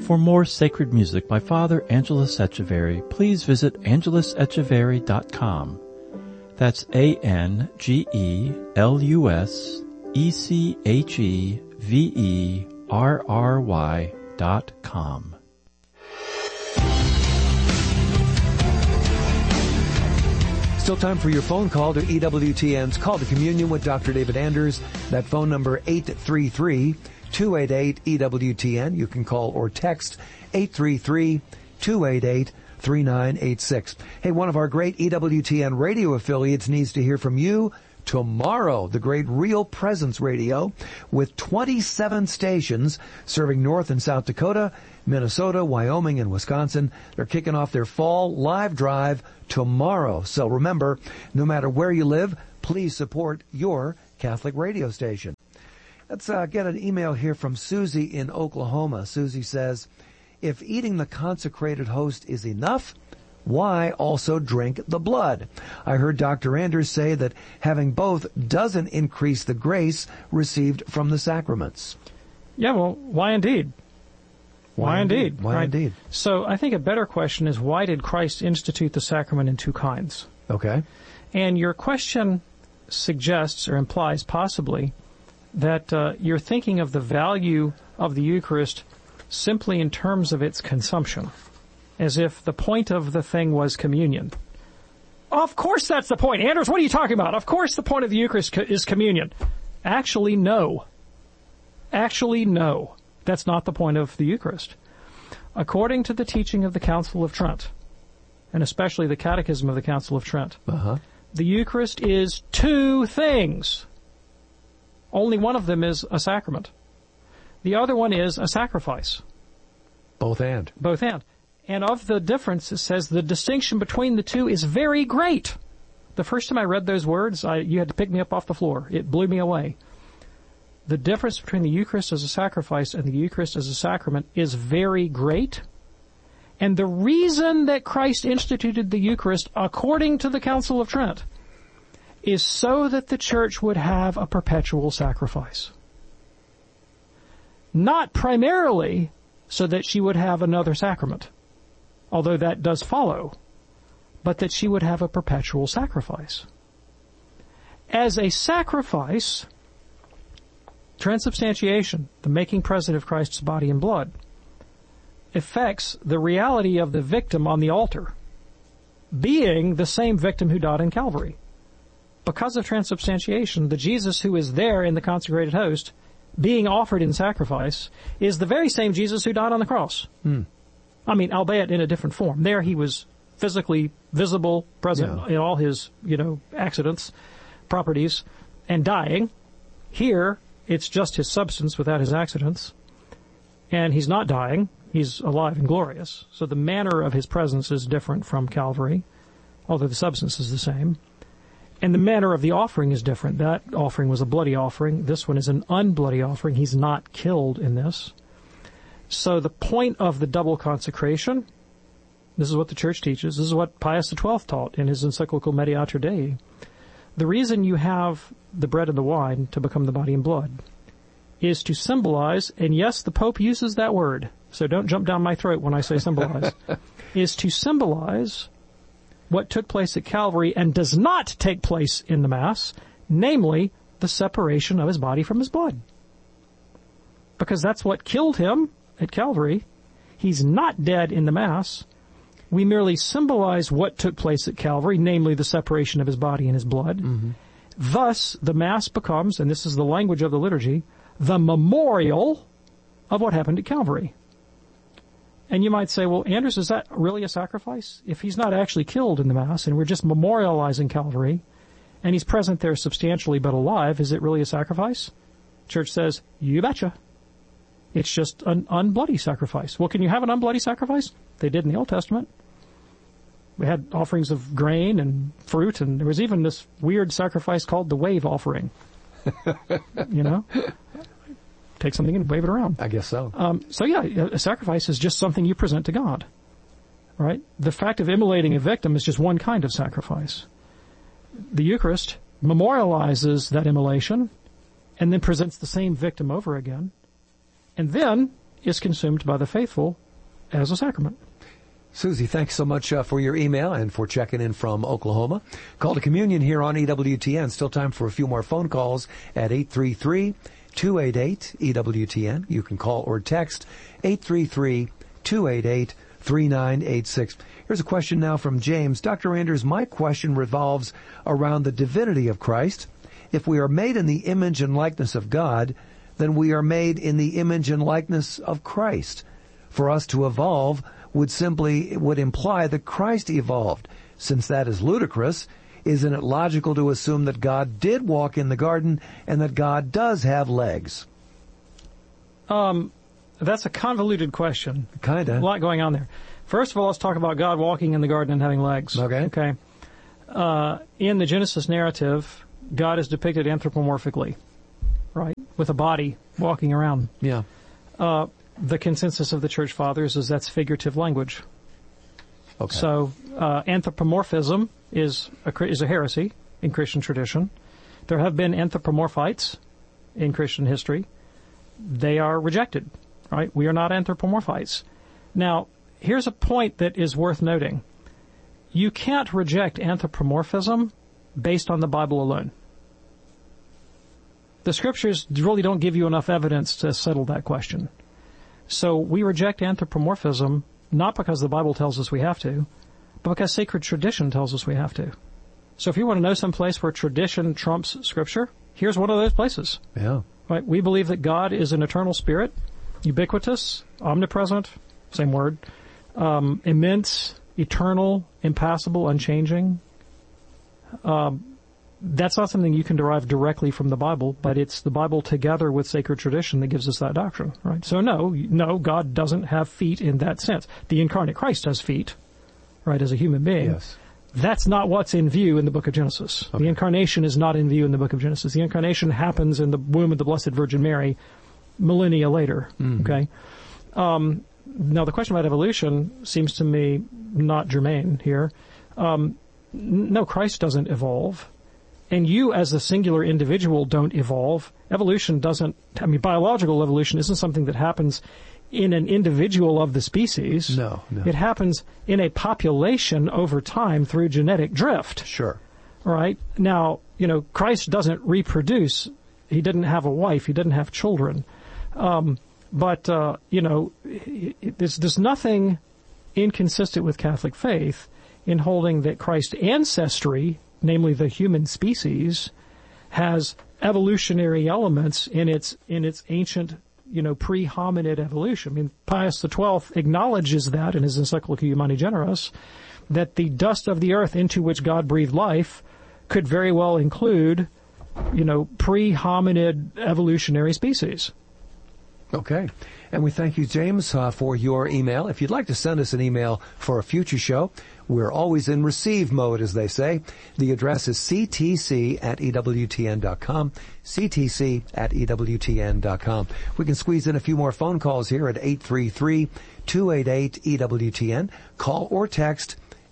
For more sacred music by Father Angelus Echeverry, please visit angelusecheverry.com. That's ANGELUSECHEVERRY.com. Still time for your phone call to EWTN's Call to Communion with Dr. David Anders. That phone number 833-288-EWTN. You can call or text 833-288-3986. Hey, one of our great EWTN radio affiliates needs to hear from you tomorrow. The great Real Presence Radio with 27 stations serving North and South Dakota, Minnesota, Wyoming, and Wisconsin. They're kicking off their fall live drive tomorrow. So remember, no matter where you live, please support your Catholic radio station. Let's get an email here from Susie in Oklahoma. Susie says, if eating the consecrated host is enough, why also drink the blood? I heard Dr. Anders say that having both doesn't increase the grace received from the sacraments. Yeah, well, why indeed? Why indeed? Why indeed? So I think a better question is, why did Christ institute the sacrament in two kinds? Okay. And your question suggests or implies possibly that you're thinking of the value of the Eucharist simply in terms of its consumption, as if the point of the thing was communion. Of course that's the point. Anders, what are you talking about? Of course the point of the Eucharist is communion. Actually, no. That's not the point of the Eucharist. According to the teaching of the Council of Trent, and especially the Catechism of the Council of Trent, the Eucharist is two things. Only one of them is a sacrament. The other one is a sacrifice. Both and. And of the difference, it says the distinction between the two is very great. The first time I read those words, you had to pick me up off the floor. It blew me away. The difference between the Eucharist as a sacrifice and the Eucharist as a sacrament is very great. And the reason that Christ instituted the Eucharist, according to the Council of Trent, is so that the Church would have a perpetual sacrifice. Not primarily so that she would have another sacrament, although that does follow, but that she would have a perpetual sacrifice. As a sacrifice, transubstantiation, the making present of Christ's body and blood, affects the reality of the victim on the altar, being the same victim who died in Calvary. Because of transubstantiation, the Jesus who is there in the consecrated host, being offered in sacrifice, is the very same Jesus who died on the cross. I mean, albeit in a different form. There he was physically visible, present in all his, accidents, properties, and dying. Here, it's just his substance without his accidents. And he's not dying. He's alive and glorious. So the manner of his presence is different from Calvary, although the substance is the same. And the manner of the offering is different. That offering was a bloody offering. This one is an unbloody offering. He's not killed in this. So the point of the double consecration, this is what the Church teaches, this is what Pius XII taught in his encyclical Mediator Dei. The reason you have the bread and the wine to become the body and blood is to symbolize, and yes, the Pope uses that word, so don't jump down my throat when I say symbolize, is to symbolize what took place at Calvary and does not take place in the Mass, namely the separation of his body from his blood. Because that's what killed him at Calvary. He's not dead in the Mass. We merely symbolize what took place at Calvary, namely the separation of his body and his blood. Thus, the Mass becomes, and this is the language of the liturgy, the memorial of what happened at Calvary. And you might say, well, Anders, is that really a sacrifice? If he's not actually killed in the Mass and we're just memorializing Calvary and he's present there substantially but alive, is it really a sacrifice? Church says, you betcha. It's just an unbloody sacrifice. Well, can you have an unbloody sacrifice? They did in the Old Testament. We had offerings of grain and fruit, and there was even this weird sacrifice called the wave offering. Take something and wave it around. I guess so. A sacrifice is just something you present to God, right? The fact of immolating a victim is just one kind of sacrifice. The Eucharist memorializes that immolation and then presents the same victim over again. And then is consumed by the faithful as a sacrament. Susie, thanks so much for your email and for checking in from Oklahoma. Call to communion here on EWTN. Still time for a few more phone calls at 833-288-EWTN. You can call or text 833-288-3986. Here's a question now from James. Dr. Anders, my question revolves around the divinity of Christ. If we are made in the image and likeness of God, then we are made in the image and likeness of Christ. For us to evolve would imply that Christ evolved. Since that is ludicrous, isn't it logical to assume that God did walk in the garden and that God does have legs? That's a convoluted question. Kinda. A lot going on there. First of all, let's talk about God walking in the garden and having legs. Okay. In the Genesis narrative, God is depicted anthropomorphically, right? With a body walking around. Yeah. The consensus of the Church Fathers is that's figurative language. Okay. So anthropomorphism is a heresy in Christian tradition. There have been anthropomorphites in Christian history. They are rejected, right? We are not anthropomorphites. Now, here's a point that is worth noting. You can't reject anthropomorphism based on the Bible alone. The Scriptures really don't give you enough evidence to settle that question. So we reject anthropomorphism not because the Bible tells us we have to, but because sacred tradition tells us we have to. So if you want to know some place where tradition trumps Scripture, here's one of those places. Yeah. Right? We believe that God is an eternal spirit, ubiquitous, omnipresent, same word, immense, eternal, impassible, unchanging. That's not something you can derive directly from the Bible, but it's the Bible together with sacred tradition that gives us that doctrine, right? So no, God doesn't have feet in that sense. The incarnate Christ has feet, right, as a human being. Yes. That's not what's in view in the book of Genesis. Okay. The incarnation is not in view in the book of Genesis. The incarnation happens in the womb of the Blessed Virgin Mary millennia later, okay? Now, the question about evolution seems to me not germane here. No, Christ doesn't evolve. And you as a singular individual don't evolve. Evolution biological evolution isn't something that happens in an individual of the species. No. It happens in a population over time through genetic drift. Sure. Right? Now, Christ doesn't reproduce. He didn't have a wife. He didn't have children. There's nothing inconsistent with Catholic faith in holding that Christ's ancestry, namely the human species, has evolutionary elements in its ancient, pre-hominid evolution. I mean, Pius XII acknowledges that in his encyclica Humani Generis, that the dust of the earth into which God breathed life could very well include, pre-hominid evolutionary species. Okay. And we thank you, James, for your email. If you'd like to send us an email for a future show, we're always in receive mode, as they say. The address is ctc@ewtn.com, ctc@ewtn.com. We can squeeze in a few more phone calls here at 833-288-EWTN. Call or text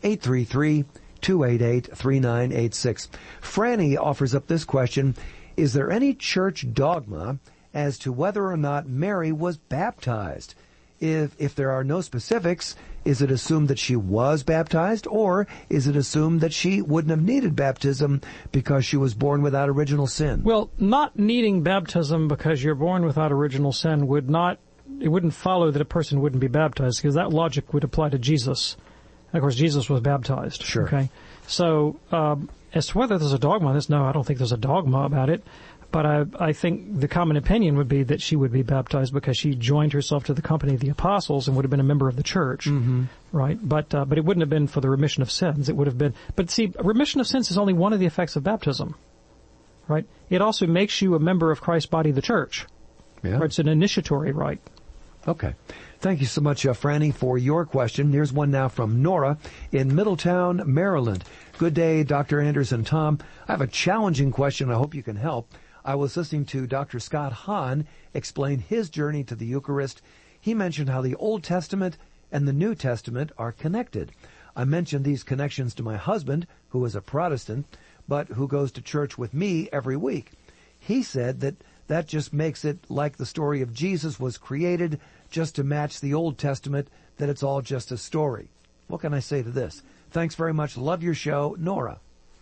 833-288-3986. Franny offers up this question. Is there any church dogma as to whether or not Mary was baptized? If there are no specifics, is it assumed that she was baptized, or is it assumed that she wouldn't have needed baptism because she was born without original sin? Well, not needing baptism because you're born without original sin wouldn't follow that a person wouldn't be baptized, because that logic would apply to Jesus. Of course, Jesus was baptized. Sure. Okay. So, as to whether there's a dogma on this, no, I don't think there's a dogma about it. But I think the common opinion would be that she would be baptized because she joined herself to the company of the apostles and would have been a member of the church, right? But it wouldn't have been for the remission of sins. It would have been. But see, remission of sins is only one of the effects of baptism, right? It also makes you a member of Christ's body, the church. Yeah. Right? It's an initiatory rite. Okay. Thank you so much, Franny, for your question. Here's one now from Nora in Middletown, Maryland. Good day, Dr. Anders and Tom. I have a challenging question. I hope you can help. I was listening to Dr. Scott Hahn explain his journey to the Eucharist. He mentioned how the Old Testament and the New Testament are connected. I mentioned these connections to my husband, who is a Protestant, but who goes to church with me every week. He said that just makes it like the story of Jesus was created just to match the Old Testament, that it's all just a story. What can I say to this? Thanks very much. Love your show. Nora.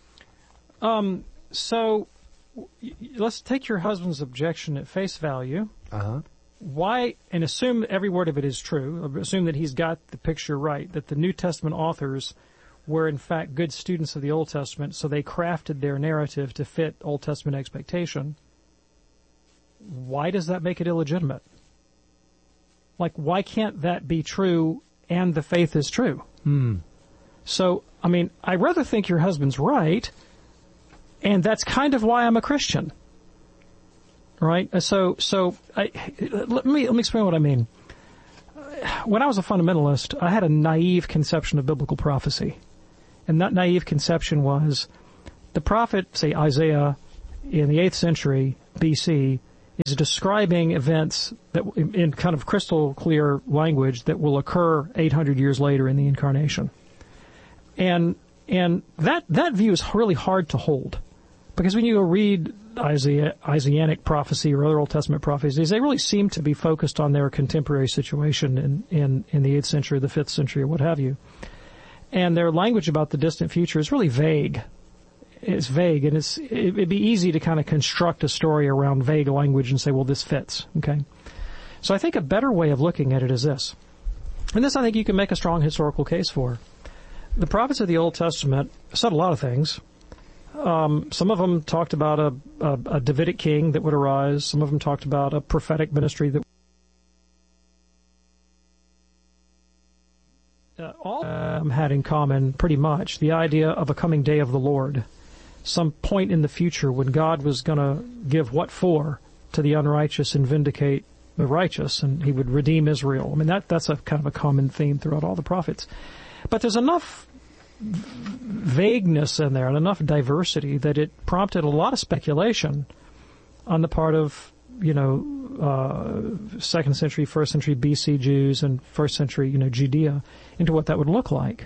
So let's take your husband's objection at face value. Uh-huh. Why, and assume every word of it is true, assume that he's got the picture right, that the New Testament authors were in fact good students of the Old Testament, so they crafted their narrative to fit Old Testament expectation. Why does that make it illegitimate? Like, why can't that be true and the faith is true? So, I mean, I rather think your husband's right, and that's kind of why I'm a Christian. Right? So let me explain what I mean. When I was a fundamentalist, I had a naive conception of biblical prophecy. And that naive conception was the prophet, say Isaiah, in the 8th century BC, is describing events that in kind of crystal clear language that will occur 800 years later in the incarnation. And that view is really hard to hold. Because when you read Isaianic prophecy or other Old Testament prophecies, they really seem to be focused on their contemporary situation in the 8th century, the 5th century, or what have you. And their language about the distant future is really vague. It's vague, and it'd be easy to kind of construct a story around vague language and say, well, this fits, okay? So I think a better way of looking at it is this. And this I think you can make a strong historical case for. The prophets of the Old Testament said a lot of things. Some of them talked about a Davidic king that would arise. Some of them talked about a prophetic ministry that all of them had in common pretty much the idea of a coming day of the Lord, some point in the future when God was going to give what for to the unrighteous and vindicate the righteous, and he would redeem Israel. I mean, that's a kind of a common theme throughout all the prophets. But there's enough vagueness in there and enough diversity that it prompted a lot of speculation on the part of, 2nd century, 1st century BC Jews and 1st century, Judea into what that would look like.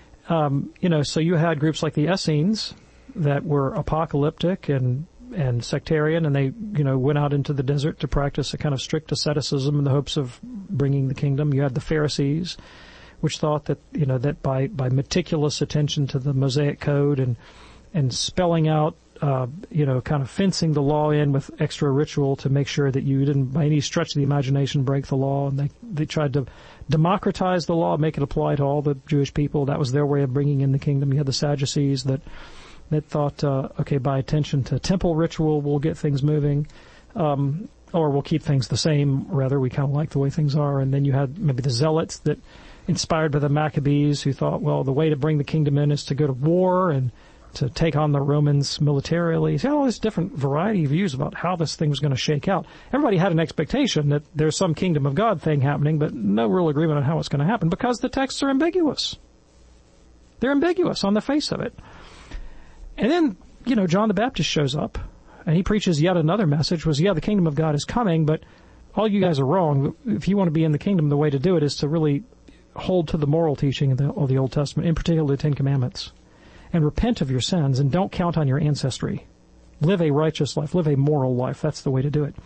So you had groups like the Essenes that were apocalyptic and sectarian, and they, went out into the desert to practice a kind of strict asceticism in the hopes of bringing the kingdom. You had the Pharisees, which thought that, that by meticulous attention to the Mosaic Code and spelling out, kind of fencing the law in with extra ritual to make sure that you didn't by any stretch of the imagination break the law. And they tried to democratize the law, make it apply to all the Jewish people. That was their way of bringing in the kingdom. You had the Sadducees that thought, by attention to temple ritual, we'll get things moving. Or we'll keep things the same. Rather, we kind of like the way things are. And then you had maybe the Zealots that, inspired by the Maccabees, who thought, well, the way to bring the kingdom in is to go to war and to take on the Romans militarily. So all this different variety of views about how this thing was going to shake out. Everybody had an expectation that there's some kingdom of God thing happening, but no real agreement on how it's going to happen because the texts are ambiguous. They're ambiguous on the face of it. And then, John the Baptist shows up and he preaches yet another message was, the kingdom of God is coming, but all you guys are wrong. If you want to be in the kingdom, the way to do it is to really hold to the moral teaching of the Old Testament, in particular the Ten Commandments, and repent of your sins and don't count on your ancestry. Live a righteous life, live a moral life. That's the way to do it.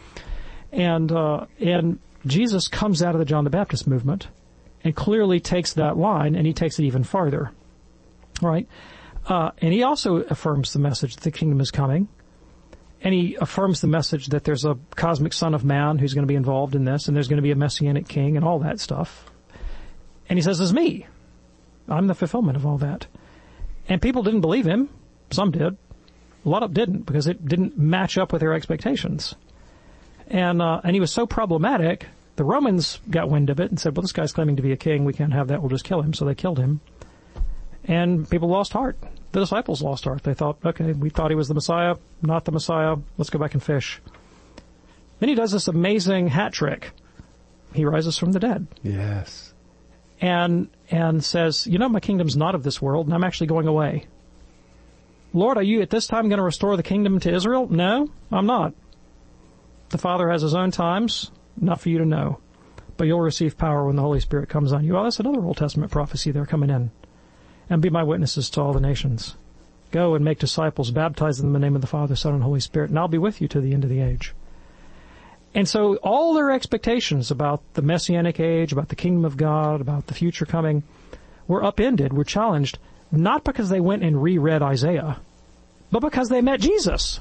And Jesus comes out of the John the Baptist movement and clearly takes that line and he takes it even farther. Right? And he also affirms the message that the kingdom is coming. And he affirms the message that there's a cosmic son of man who's going to be involved in this, and there's going to be a messianic king and all that stuff. And he says, it's me. I'm the fulfillment of all that. And people didn't believe him. Some did. A lot of them didn't because it didn't match up with their expectations. And he was so problematic, the Romans got wind of it and said, well, this guy's claiming to be a king. We can't have that. We'll just kill him. So they killed him. And people lost heart. The disciples lost heart. They thought, okay, we thought he was the Messiah, not the Messiah. Let's go back and fish. Then he does this amazing hat trick. He rises from the dead. Yes. And says, my kingdom's not of this world, and I'm actually going away. Lord, are you at this time going to restore the kingdom to Israel? No, I'm not. The Father has his own times, not for you to know. But you'll receive power when the Holy Spirit comes on you. Well, that's another Old Testament prophecy there coming in. And be my witnesses to all the nations. Go and make disciples, baptize them in the name of the Father, Son, and Holy Spirit, and I'll be with you to the end of the age. And so all their expectations about the Messianic age, about the kingdom of God, about the future coming, were upended, were challenged, not because they went and reread Isaiah, but because they met Jesus.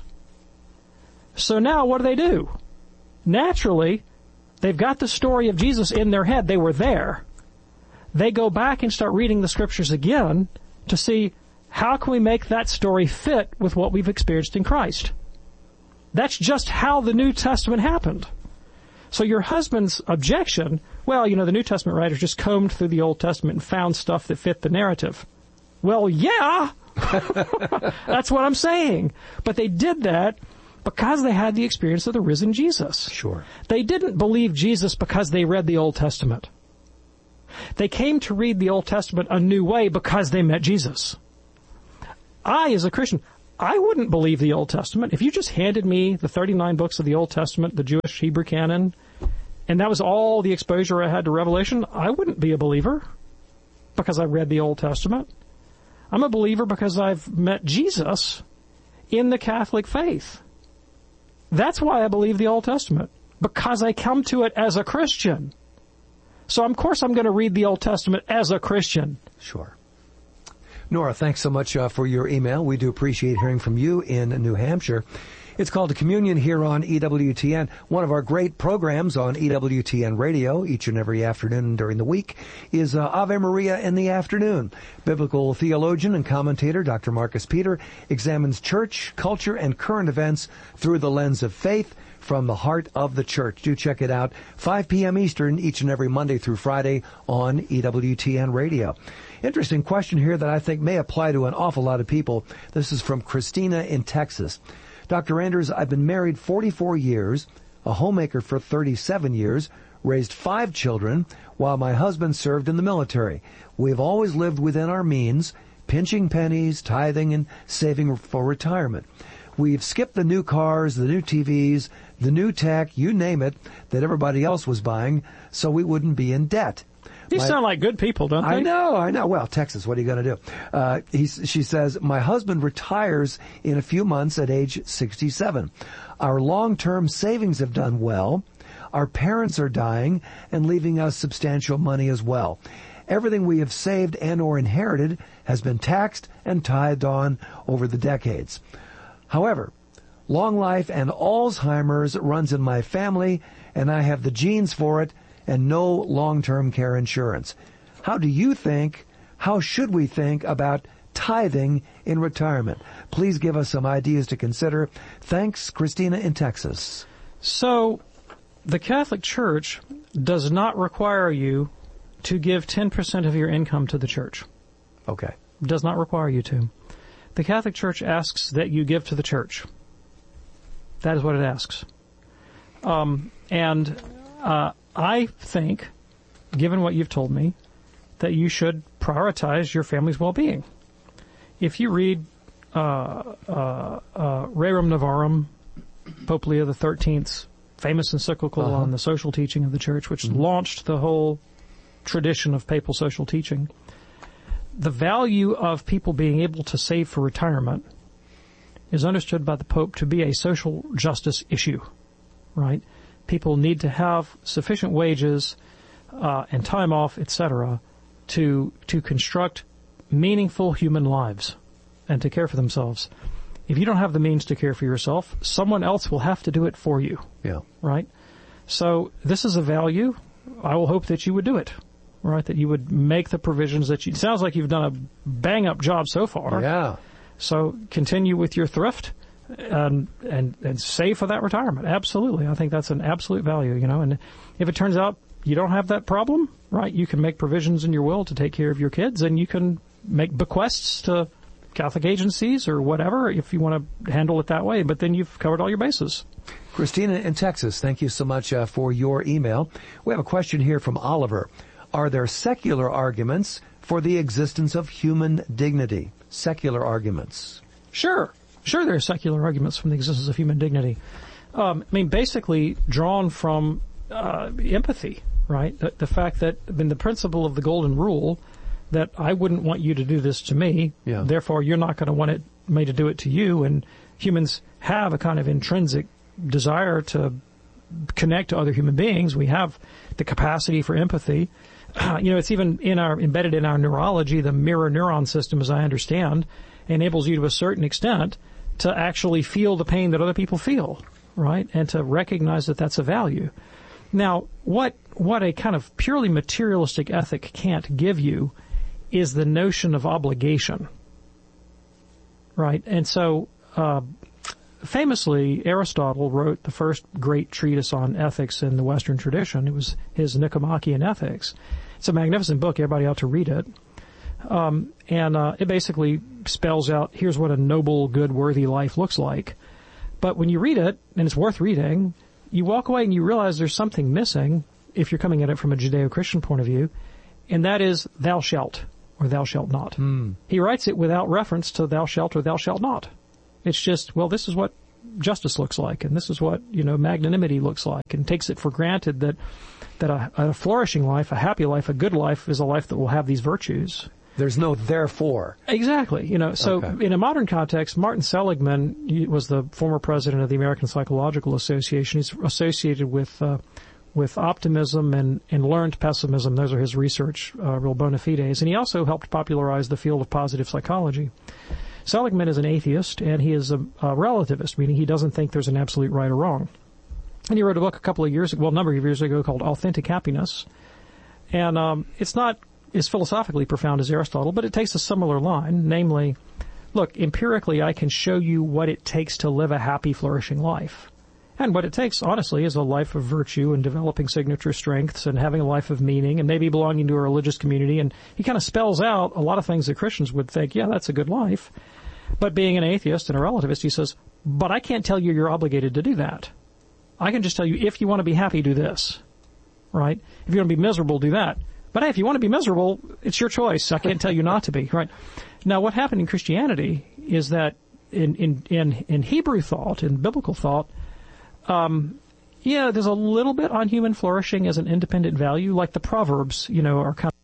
So now what do? Naturally, they've got the story of Jesus in their head. They were there. They go back and start reading the scriptures again to see how can we make that story fit with what we've experienced in Christ. That's just how the New Testament happened. So your husband's objection, well, the New Testament writers just combed through the Old Testament and found stuff that fit the narrative. Well, yeah, that's what I'm saying. But they did that because they had the experience of the risen Jesus. Sure. They didn't believe Jesus because they read the Old Testament. They came to read the Old Testament a new way because they met Jesus. I, as a Christian, I wouldn't believe the Old Testament. If you just handed me the 39 books of the Old Testament, the Jewish Hebrew canon, and that was all the exposure I had to Revelation, I wouldn't be a believer because I read the Old Testament. I'm a believer because I've met Jesus in the Catholic faith. That's why I believe the Old Testament, because I come to it as a Christian. So, of course, I'm going to read the Old Testament as a Christian. Sure. Nora, thanks so much for your email. We do appreciate hearing from you in New Hampshire. It's called The Communion here on EWTN, one of our great programs on EWTN Radio each and every afternoon during the week is Ave Maria in the afternoon. Biblical theologian and commentator Dr. Marcus Peter examines church, culture, and current events through the lens of faith from the heart of the church. Do check it out, 5 p.m. Eastern, each and every Monday through Friday on EWTN Radio. Interesting question here that I think may apply to an awful lot of people. This is from Christina in Texas. Dr. Anders, I've been married 44 years, a homemaker for 37 years, raised 5 children while my husband served in the military. We've always lived within our means, pinching pennies, tithing, and saving for retirement. We've skipped the new cars, the new TVs, the new tech, you name it, that everybody else was buying, so we wouldn't be in debt. These sound like good people, don't they? I know. Well, Texas, what are you going to do? She says, my husband retires in a few months at age 67. Our long-term savings have done well. Our parents are dying and leaving us substantial money as well. Everything we have saved and or inherited has been taxed and tithed on over the decades. However, long life and Alzheimer's runs in my family, and I have the genes for it, and no long-term care insurance. How should we think about tithing in retirement? Please give us some ideas to consider. Thanks, Christina in Texas. So, the Catholic Church does not require you to give 10% of your income to the church. Okay. Does not require you to. The Catholic Church asks that you give to the church. That is what it asks. I think, given what you've told me, that you should prioritize your family's well-being. If you read Rerum Novarum, Pope Leo XIII's famous encyclical on the social teaching of the Church, which launched the whole tradition of papal social teaching, the value of people being able to save for retirement is understood by the Pope to be a social justice issue, right? People need to have sufficient wages and time off, etc., to construct meaningful human lives and to care for themselves. If you don't have the means to care for yourself, someone else will have to do it for you. Yeah. Right? So this is a value. I will hope that you would do it. Right? That you would make the provisions that you... It sounds like you've done a bang-up job so far. Yeah. So continue with your thrift. And save for that retirement. Absolutely. I think that's an absolute value, and if it turns out you don't have that problem, right, you can make provisions in your will to take care of your kids, and you can make bequests to Catholic agencies or whatever if you want to handle it that way, but then you've covered all your bases. Christina in Texas, thank you so much for your email. We have a question here from Oliver. Are there secular arguments for the existence of human dignity? Secular arguments. Sure, there are secular arguments from the existence of human dignity. Basically drawn from empathy, right? The fact that, the principle of the golden rule that I wouldn't want you to do this to me, therefore you're not going to want me to do it to you, and humans have a kind of intrinsic desire to connect to other human beings. We have the capacity for empathy. It's even embedded in our neurology. The mirror neuron system, as I understand, enables you to a certain extent to actually feel the pain that other people feel, right? And to recognize that that's a value. Now, what a kind of purely materialistic ethic can't give you is the notion of obligation, right? And so, famously, Aristotle wrote the first great treatise on ethics in the Western tradition. It was his Nicomachean Ethics. It's a magnificent book. Everybody ought to read it. It basically spells out, here's what a noble, good, worthy life looks like. But when you read it, and it's worth reading, you walk away and you realize there's something missing if you're coming at it from a Judeo-Christian point of view, and that is thou shalt or thou shalt not. He writes it without reference to thou shalt or thou shalt not. It's just, well, this is what justice looks like, and this is what, magnanimity looks like, and takes it for granted that a flourishing life, a happy life, a good life is a life that will have these virtues. There's no therefore. Exactly. Okay. In a modern context, Martin Seligman was the former president of the American Psychological Association. He's associated with optimism and learned pessimism. Those are his research, real bona fides. And he also helped popularize the field of positive psychology. Seligman is an atheist, and he is a relativist, meaning he doesn't think there's an absolute right or wrong. And he wrote a book a number of years ago called Authentic Happiness. And it's not as philosophically profound as Aristotle, but it takes a similar line, namely, look, empirically I can show you what it takes to live a happy, flourishing life. And what it takes, honestly, is a life of virtue and developing signature strengths and having a life of meaning and maybe belonging to a religious community. And he kind of spells out a lot of things that Christians would think, yeah, that's a good life. But being an atheist and a relativist, he says, but I can't tell you you're obligated to do that. I can just tell you, if you want to be happy, do this. Right? If you want to be miserable, do that. But hey, if you want to be miserable, it's your choice. I can't tell you not to be. Right? Now, what happened in Christianity is that in Hebrew thought, in biblical thought, there's a little bit on human flourishing as an independent value, like the Proverbs, are kind of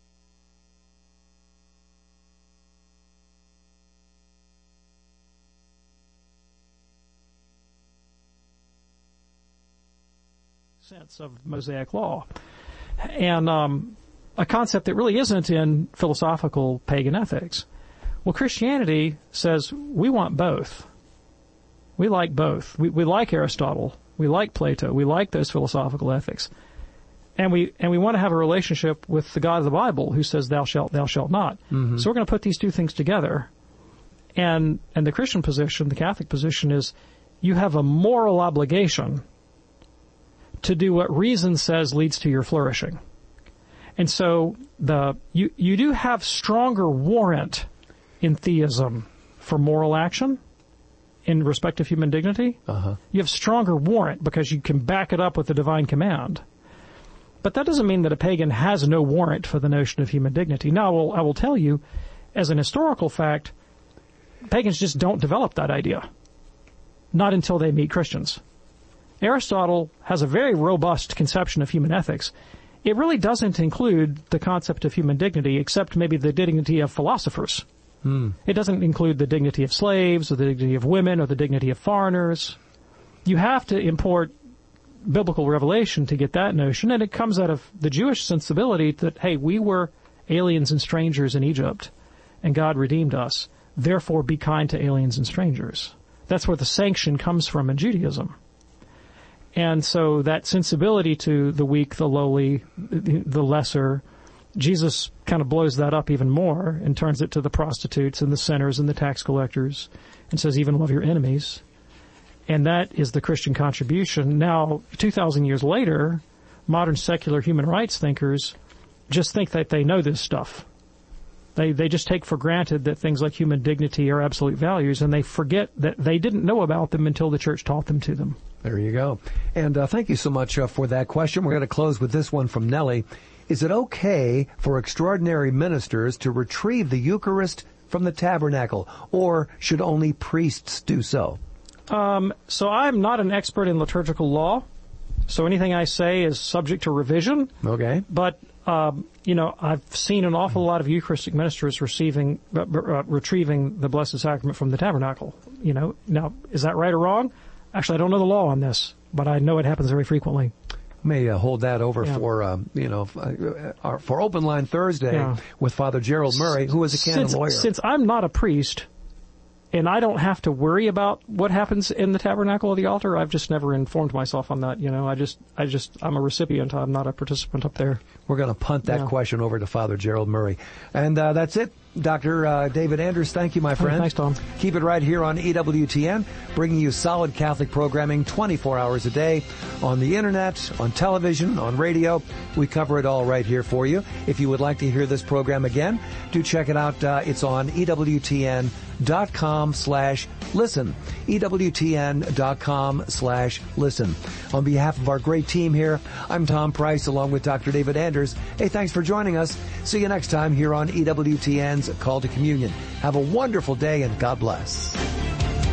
sense of Mosaic law. And a concept that really isn't in philosophical pagan ethics. Well, Christianity says we want both. We like both. We like Aristotle. We like Plato. We like those philosophical ethics. And we want to have a relationship with the God of the Bible who says thou shalt not. Mm-hmm. So we're going to put these two things together. And the Christian position, the Catholic position is you have a moral obligation to do what reason says leads to your flourishing. And so you do have stronger warrant in theism for moral action in respect of human dignity. Uh-huh. You have stronger warrant because you can back it up with the divine command. But that doesn't mean that a pagan has no warrant for the notion of human dignity. Now, I will tell you, as an historical fact, pagans just don't develop that idea. Not until they meet Christians. Aristotle has a very robust conception of human ethics. It really doesn't include the concept of human dignity, except maybe the dignity of philosophers. It doesn't include the dignity of slaves, or the dignity of women, or the dignity of foreigners. You have to import biblical revelation to get that notion, and it comes out of the Jewish sensibility that, hey, we were aliens and strangers in Egypt, and God redeemed us. Therefore, be kind to aliens and strangers. That's where the sanction comes from in Judaism. And so that sensibility to the weak, the lowly, the lesser, Jesus kind of blows that up even more and turns it to the prostitutes and the sinners and the tax collectors and says, even love your enemies. And that is the Christian contribution. Now, 2,000 years later, modern secular human rights thinkers just think that they know this stuff. They just take for granted that things like human dignity are absolute values, and they forget that they didn't know about them until the church taught them to them. There you go. And thank you so much for that question. We're going to close with this one from Nellie. Is it okay for extraordinary ministers to retrieve the Eucharist from the tabernacle, or should only priests do so? So I'm not an expert in liturgical law, so anything I say is subject to revision. Okay. But, I've seen an awful lot of Eucharistic ministers retrieving the Blessed Sacrament from the tabernacle. Now, is that right or wrong? Actually, I don't know the law on this, but I know it happens very frequently. May hold that over for for Open Line Thursday with Father Gerald Murray, who is a canon lawyer. Since I'm not a priest, and I don't have to worry about what happens in the tabernacle or the altar, I've just never informed myself on that. I'm a recipient. I'm not a participant up there. We're going to punt that question over to Father Gerald Murray. And that's it. Dr. David Anders, thank you, my friend. Thanks, Tom. Keep it right here on EWTN, bringing you solid Catholic programming 24 hours a day on the internet, on television, on radio. We cover it all right here for you. If you would like to hear this program again, do check it out. It's on EWTN.com/listen. EWTN.com/listen. On behalf of our great team here, I'm Tom Price along with Dr. David Anders. Hey, thanks for joining us. See you next time here on EWTN's Call to Communion. Have a wonderful day and God bless.